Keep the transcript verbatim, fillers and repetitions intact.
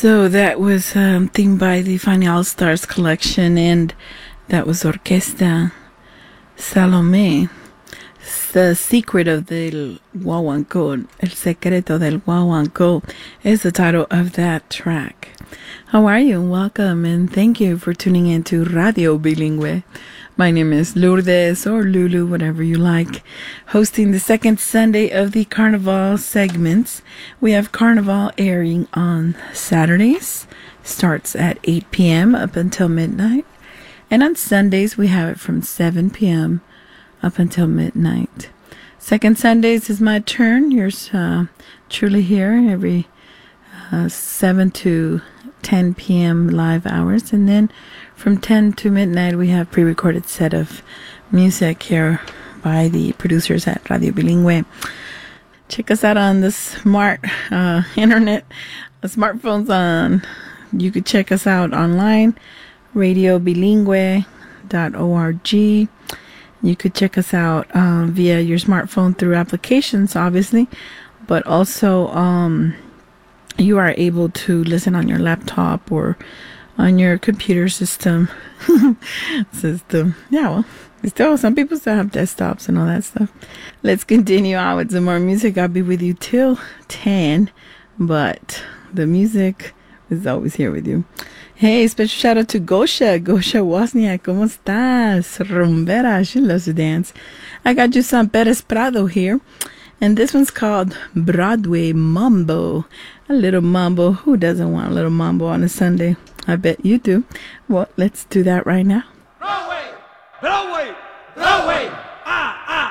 So that was something by the Funny All Stars collection, and that was Orquesta Salomé. The Secret of the Guaguancó, El Secreto del Guaguancó is the title of that track. How are you? Welcome, and thank you for tuning in to Radio Bilingüe. My name is Lourdes, or Lulu, whatever you like, hosting the second Sunday of the Carnival segments. We have Carnival airing on Saturdays, starts at eight p.m. up until midnight. And on Sundays, we have it from seven p.m. up until midnight. Second Sundays is my turn. Yours uh, truly here every uh, seven to ten p.m. live hours. And then from ten to midnight, we have pre-recorded set of music here by the producers at Radio Bilingüe. Check us out on the smart uh, internet, the smartphones on. You could check us out online, radio bilingüe dot org. You could check us out uh, via your smartphone through applications, obviously, but also um, you are able to listen on your laptop or on your computer system. system. Yeah, well, still, some people still have desktops and all that stuff. Let's continue on with some more music. I'll be with you till ten, but the music is always here with you. Hey, special shout out to Gosha. Gosha Wozniak, ¿cómo estás? Rumbera, she loves to dance. I got you some Perez Prado here, and this one's called Broadway Mambo. A little mambo. Who doesn't want a little mambo on a Sunday? I bet you do. Well, let's do that right now. Broadway! Broadway! Broadway!